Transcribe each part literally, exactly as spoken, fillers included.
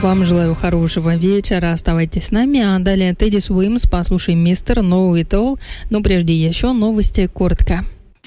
Вам желаю хорошего вечера. Оставайтесь с нами. А далее Тедди Уимс. Послушаем мистер Know It All. Но прежде еще новости коротко.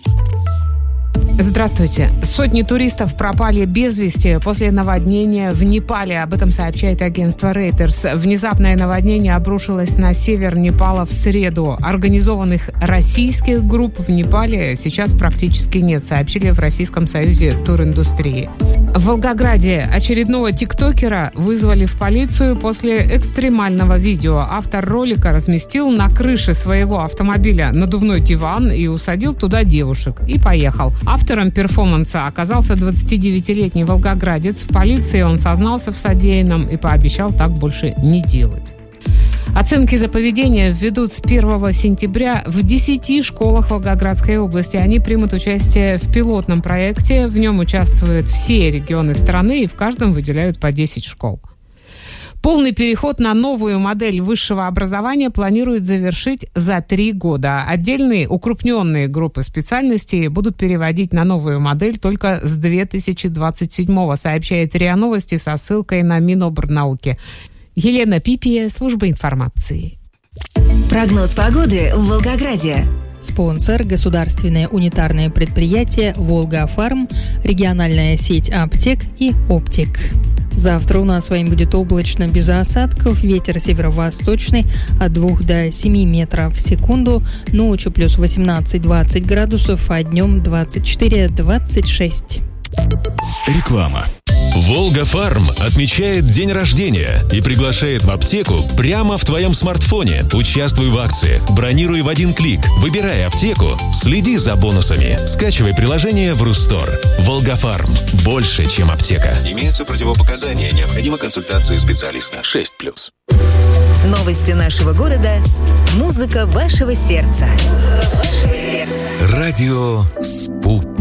Здравствуйте. Сотни туристов пропали без вести после наводнения в Непале. Об этом сообщает агентство Reuters. Внезапное наводнение обрушилось на север Непала в среду. Организованных российских групп в Непале сейчас практически нет, сообщили в Российском союзе туриндустрии. В Волгограде очередного тиктокера вызвали в полицию после экстремального видео. Автор ролика разместил на крыше своего автомобиля надувной диван и усадил туда девушек. И поехал. Автором перформанса оказался двадцатидевятилетний волгоградец. В полиции он сознался в содеянном и пообещал так больше не делать. Оценки за поведение введут с первого сентября в десяти школах Волгоградской области. Они примут участие в пилотном проекте. В нем участвуют все регионы страны, и в каждом выделяют по десять школ. Полный переход на новую модель высшего образования планируют завершить за три года. Отдельные укрупненные группы специальностей будут переводить на новую модель только с две тысячи двадцать седьмого, сообщает РИА Новости со ссылкой на Минобрнауки. Елена Пипия, служба информации. Прогноз погоды в Волгограде. Спонсор – государственное унитарное предприятие «Волга-Фарм», региональная сеть аптек и «Оптик». Завтра у нас с вами будет облачно, без осадков, ветер северо-восточный от двух до семи метров в секунду, ночью плюс восемнадцать-двадцать градусов, а днем двадцать четыре-двадцать шесть. Реклама. «Волга-Фарм» отмечает день рождения и приглашает в аптеку прямо в твоем смартфоне. Участвуй в акциях, бронируй в один клик, выбирай аптеку, следи за бонусами. Скачивай приложение в Рустор. «Волга-Фарм» – больше, чем аптека. Имеются противопоказания, необходима консультация специалиста. шесть плюс. Новости нашего города. Музыка вашего сердца. Музыка вашего сердца. Радио «Спутник».